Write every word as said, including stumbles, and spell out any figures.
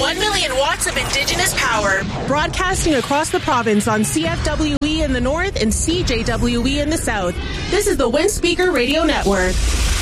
one million watts of indigenous power. Broadcasting across the province on C F W E in the north and C J W E in the south. This is the Windspeaker Radio Network.